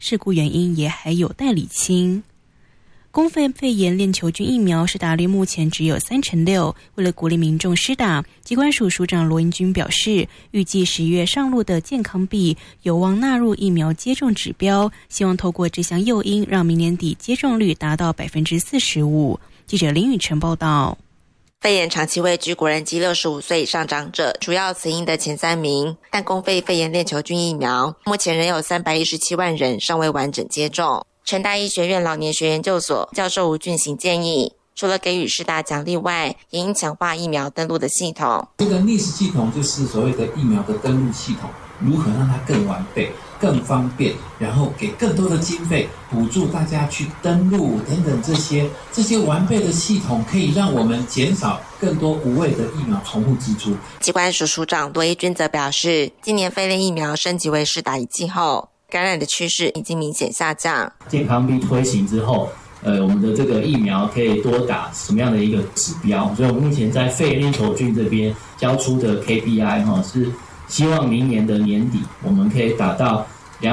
事故原因也还有待理清。公费肺炎链球菌疫苗施打率目前只有36%，为了鼓励民众施打，疾管署署长罗英军表示，预计10月上路的健康币有望纳入疫苗接种指标，希望透过这项诱因，让明年底接种率达到45%。记者林宇晨报道。 肺炎长期位居国人及65岁以上长者主要死因的前3名，但公费肺炎链球菌疫苗目前仍有317万人尚未完整接种。成大医学院老年学研究所教授吴俊行建议，除了给予施打奖励外，也应强化疫苗登录的系统。 这个 NIS 系统就是所谓的疫苗的登录系统，如何让它更完备、更方便，然后给更多的经费补助大家去登录等等，这些完备的系统可以让我们减少更多无谓的疫苗重复支出。 疾管署署长罗一军则表示，今年肺链疫苗升级为施打1剂后，感染的趋势已经明显下降。 健康币推行之后，我们的这个疫苗可以多打什么样的一个指标？所以我们目前在肺链球菌这边交出的 KPI 是希望明年的年底我们可以达到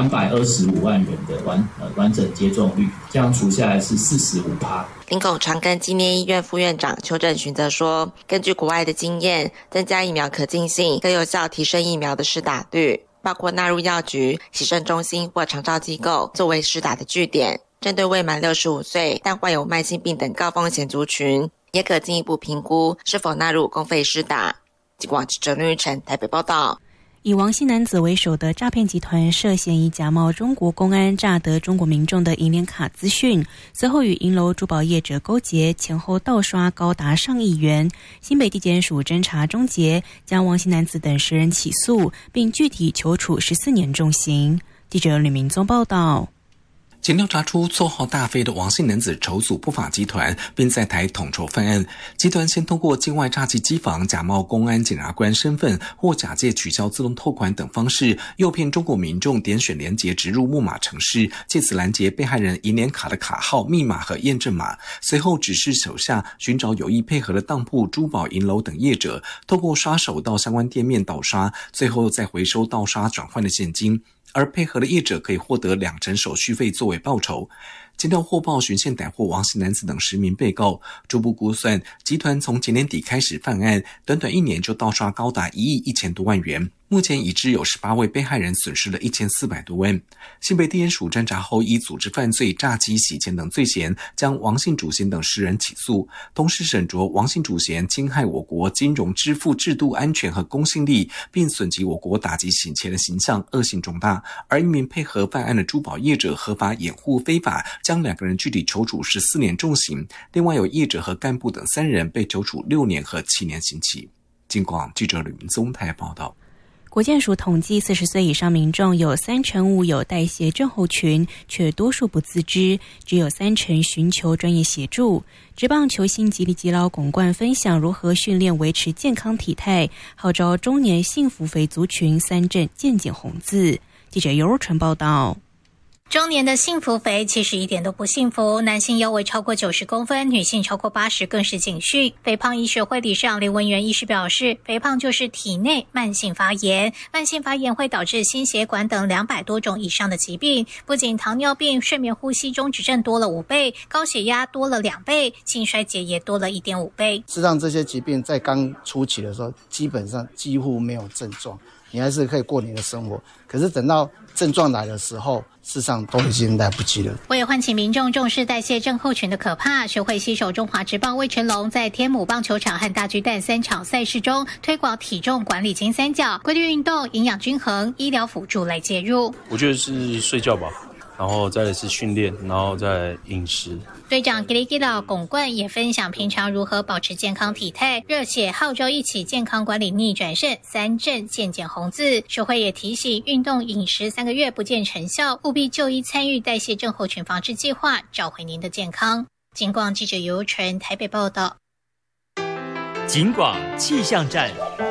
225万人的完整接种率，这样除下来是45%。 林口长庚纪念医院副院长邱正群则说，根据国外的经验，增加疫苗可进性，更有效提升疫苗的施打率，包括纳入药局、洗肾中心或长照机构作为施打的据点。针对未满65岁但患有慢性病等高风险族群，也可进一步评估是否纳入公费施打。疾管记者林玉成台北报道。 以王姓男子为首的诈骗集团涉嫌以假冒中国公安诈得中国民众的银联卡资讯，随后与银楼珠宝业者勾结，前后盗刷高达上亿元。新北地检署侦查终结，将王姓男子等10人起诉，并具体求处14年重刑。记者吕明宗报道。 检调查出绰号大飞的王姓男子筹组不法集团，并在台统筹犯案。集团先通过境外诈欺机房、假冒公安检察官身份或假借取消自动扣款等方式，诱骗中国民众点选连结植入木马程式，借此拦截被害人银联卡的卡号、密码和验证码。随后指示手下寻找有意配合的当铺、珠宝、银楼等业者，透过刷手到相关店面盗刷，最后再回收盗刷转换的现金。而配合的业者可以获得2成手续费作为报酬。检调获报循线逮获王姓男子等10名被告，初步估算，集团从前年底开始犯案，短短1年就盗刷高达1亿1千多万元。目前已知有18位被害人损失了1400多万。新北地检署侦查后，依组织犯罪、诈欺、洗钱等罪嫌，将王姓主嫌等10人起诉，同时审酌王姓主嫌侵害我国金融支付制度安全和公信力，并损及我国打击洗钱的形象，恶性重大。而一名配合犯案的珠宝业者合法掩护非法，将2个人具体求处14年重刑。另外有业者和干部等3人被求处6年和7年刑期。警广记者吕明宗台报道。 国健署统计，40岁以上民众有35%有代谢症候群，却多数不自知，只有3成寻求专业协助。职棒球星吉力吉劳巩冠分享如何训练维持健康体态，号召中年幸福肥族群3症渐减红字。记者尤若纯报道。 中年的幸福肥其实一点都不幸福，男性腰围超过90公分，女性超过80更是警讯。肥胖医学会理事长林文源医师表示，肥胖就是体内慢性发炎，慢性发炎会导致心血管等200多种以上的疾病，不仅糖尿病、睡眠呼吸中止症多了5倍，高血压多了2倍，心衰竭也多了1.5倍。 事实上这些疾病在刚初期的时候基本上几乎没有症状，你还是可以过你的生活，可是等到症状来的时候，事实上都已经来不及了。 为了唤起民众重视代谢症候群的可怕，学会携手中华职棒魏全龙在天母棒球场和大巨蛋3场赛事中推广体重管理金三角，规律运动、营养均衡、医疗辅助来介入。 我觉得是睡觉吧，然后再来是训练，然后再来饮食。 队长吉力吉劳巩冠也分享平常如何保持健康体态，热血号召一起健康管理逆转胜3症渐减红字。学会也提醒，运动饮食3个月不见成效，务必就医参与代谢症候群防治计划，找回您的健康。警广记者尤纯台北报道。 警广气象站。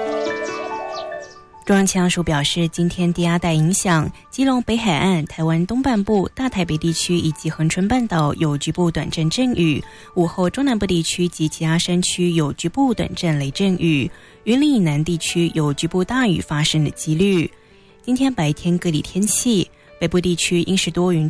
中央气象署表示，今天低压带影响基隆北海岸、台湾东半部、大台北地区以及恒春半岛有局部短暂阵雨，午后中南部地区及其他山区有局部短暂雷阵雨，云林以南地区有局部大雨发生的几率。今天白天各地天气，北部地区因是多云